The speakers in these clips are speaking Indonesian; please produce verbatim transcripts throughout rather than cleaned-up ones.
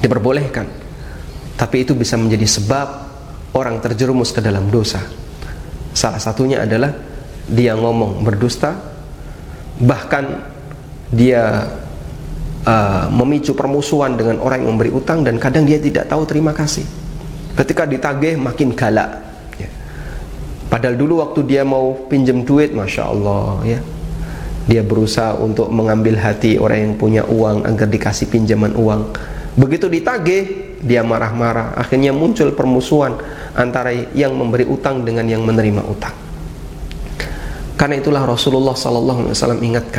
diperbolehkan, tapi itu bisa menjadi sebab orang terjerumus ke dalam dosa. Salah satunya adalah dia ngomong berdusta, bahkan dia uh, memicu permusuhan dengan orang yang memberi utang, dan kadang dia tidak tahu terima kasih. Ketika ditagih makin galak ya. Padahal dulu waktu dia mau pinjam duit, Masya Allah ya, dia berusaha untuk mengambil hati orang yang punya uang agar dikasih pinjaman uang. Begitu ditagih, dia marah-marah. Akhirnya muncul permusuhan antara yang memberi utang dengan yang menerima utang. Karena itulah Rasulullah sallallahu alaihi wasallam ingatkan,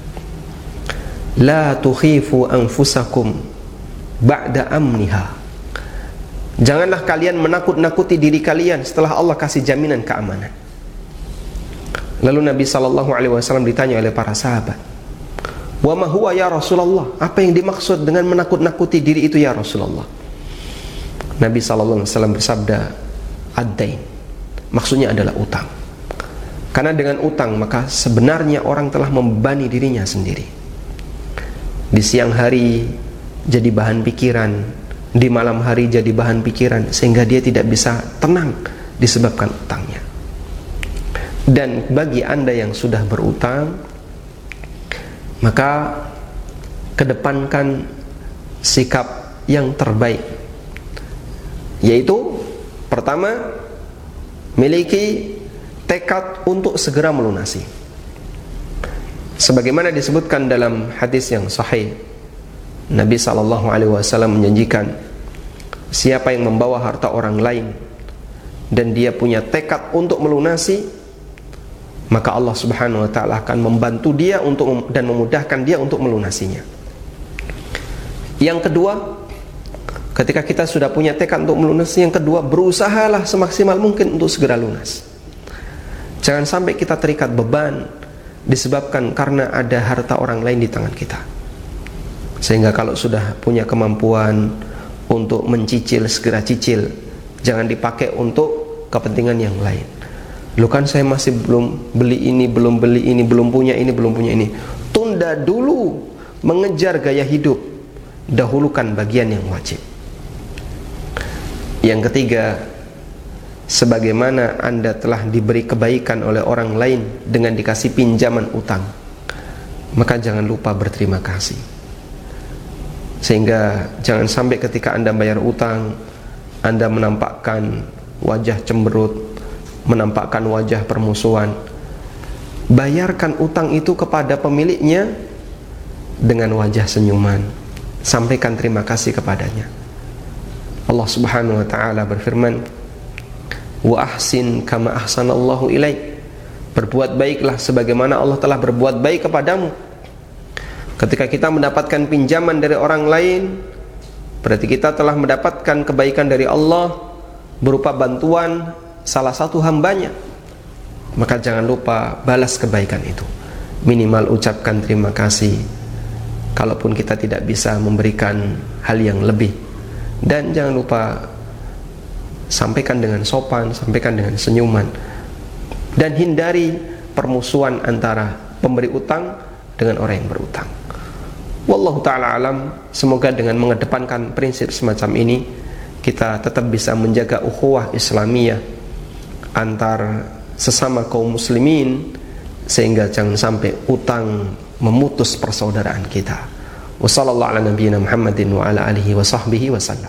la tukhifu anfusakum ba'da amniha. Janganlah kalian menakut-nakuti diri kalian setelah Allah kasih jaminan keamanan. Lalu Nabi sallallahu alaihi wasallam ditanya oleh para sahabat, wa ma huwa ya Rasulullah? Apa yang dimaksud dengan menakut-nakuti diri itu ya Rasulullah? Nabi sallallahu alaihi wasallam bersabda, ad-dain. Maksudnya adalah utang. Karena dengan utang maka sebenarnya orang telah membebani dirinya sendiri. Di siang hari jadi bahan pikiran, di malam hari jadi bahan pikiran, sehingga dia tidak bisa tenang disebabkan utangnya. Dan bagi Anda yang sudah berutang, maka kedepankan sikap yang terbaik, yaitu pertama, miliki tekad untuk segera melunasi. Sebagaimana disebutkan dalam hadis yang sahih, Nabi sallallahu alaihi wasallam menjanjikan, siapa yang membawa harta orang lain dan dia punya tekad untuk melunasi, maka Allah subhanahu wa ta'ala akan membantu dia untuk dan memudahkan dia untuk melunasinya. Yang kedua, ketika kita sudah punya tekad untuk melunasi, yang kedua, berusahalah semaksimal mungkin untuk segera lunas. Jangan sampai kita terikat beban disebabkan karena ada harta orang lain di tangan kita, sehingga kalau sudah punya kemampuan untuk mencicil, segera cicil, jangan dipakai untuk kepentingan yang lain. Loh kan saya masih belum beli ini, belum beli ini, belum punya ini, belum punya ini. Tunda dulu mengejar gaya hidup, dahulukan bagian yang wajib. Yang ketiga, sebagaimana Anda telah diberi kebaikan oleh orang lain dengan dikasih pinjaman utang, maka jangan lupa berterima kasih. Sehingga jangan sampai ketika Anda bayar utang, Anda menampakkan wajah cemberut, menampakkan wajah permusuhan. Bayarkan utang itu kepada pemiliknya dengan wajah senyuman, sampaikan terima kasih kepadanya. Allah subhanahu wa ta'ala berfirman, wa ahsin kama ahsanallahu ilaik. Berbuat baiklah sebagaimana Allah telah berbuat baik kepadamu. Ketika kita mendapatkan pinjaman dari orang lain, berarti kita telah mendapatkan kebaikan dari Allah berupa bantuan salah satu hambanya. Maka jangan lupa balas kebaikan itu. Minimal ucapkan terima kasih, kalaupun kita tidak bisa memberikan hal yang lebih. Dan jangan lupa sampaikan dengan sopan, sampaikan dengan senyuman. Dan hindari permusuhan antara pemberi utang dengan orang yang berutang. Wallahu ta'ala alam. Semoga dengan mengedepankan prinsip semacam ini, kita tetap bisa menjaga ukhuwah Islamiyah antar sesama kaum muslimin, sehingga jangan sampai utang memutus persaudaraan kita. Wa sallallahu ala nabiyyina Muhammadin wa ala alihi wa sahbihi wa sallam.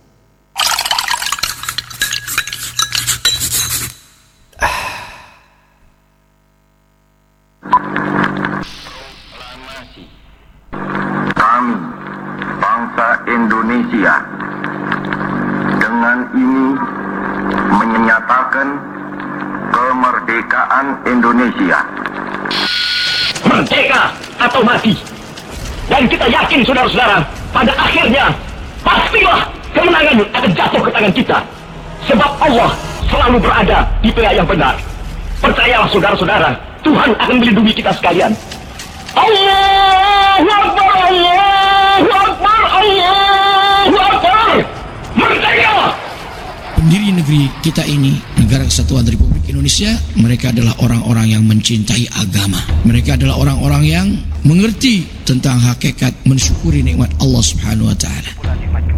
Indonesia dengan ini menyatakan kemerdekaan Indonesia. Merdeka atau mati. Dan kita yakin saudara-saudara, pada akhirnya pastilah kemenangan akan jatuh ke tangan kita, sebab Allah selalu berada di pihak yang benar. Percayalah saudara-saudara, Tuhan akan melindungi kita sekalian. Allahu Akbar, Allahu Akbar, Allahu Akbar. Merdeka! Pendiri negeri kita ini, Negara Kesatuan Republik Indonesia, mereka adalah orang-orang yang mencintai agama. Mereka adalah orang-orang yang mengerti tentang hakikat mensyukuri nikmat Allah Subhanahu wa taala.